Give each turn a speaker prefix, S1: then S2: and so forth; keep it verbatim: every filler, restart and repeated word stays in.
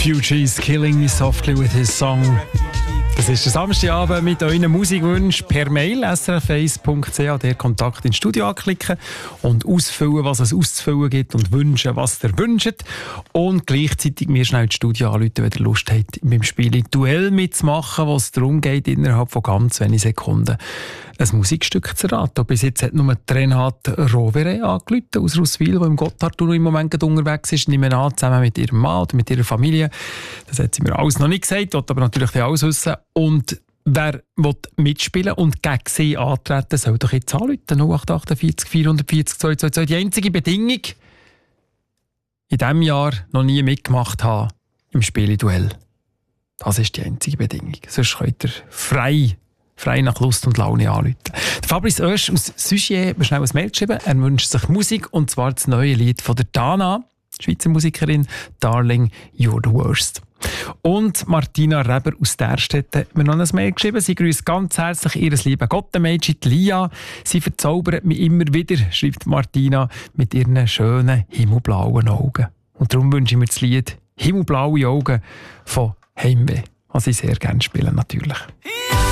S1: Fugees Killing Me Softly with his song. Das ist der Samstagabend mit euren Musikwünschen per Mail s r f eins punkt c h, der Kontakt ins Studio anklicken und ausfüllen, was es auszufüllen gibt und wünschen, was ihr wünscht. Und gleichzeitig mir schnell das Studio anrufen, wenn ihr Lust habt, beim Spiel ein Duell mitzumachen, wo es darum geht, innerhalb von ganz wenigen Sekunden ein Musikstück zu raten. Bis jetzt hat nur Renate Rovere angerufen aus Russwil, die im Gotthardtunnel im Moment unterwegs ist, nehmen an, zusammen mit ihrem Mann oder mit ihrer Familie. Das hat sie mir alles noch nicht gesagt, will aber natürlich alles wissen. Und wer will mitspielen und gegen sie antreten, soll doch jetzt anrufen. null acht acht vier vier vier zwei zwei zwei. Die einzige Bedingung, in diesem Jahr noch nie mitgemacht haben im Spieleduell. Das ist die einzige Bedingung. Sonst könnt ihr frei frei nach Lust und Laune anrufen. Der Fabrice Oesch aus Sugier hat mir schnell ein Mail geschrieben. Er wünscht sich Musik, und zwar das neue Lied von der Dana, Schweizer Musikerin, «Darling, You're the Worst». Und Martina Reber aus Därstetten hat mir noch ein Mail geschrieben. Sie grüßt ganz herzlich ihres lieben Gottemädchen Lia. Sie verzaubert mich immer wieder, schreibt Martina, mit ihren schönen himmelblauen Augen. Und darum wünsche ich mir das Lied «Himmelblaue Augen» von Heimweh, was ich sehr gerne spiele natürlich.